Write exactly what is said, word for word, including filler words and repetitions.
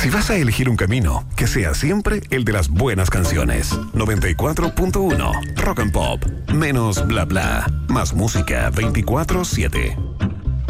Si vas a elegir un camino, que sea siempre el de las buenas canciones. noventa y cuatro punto uno Rock and Pop. Menos bla bla. Más música veinticuatro siete.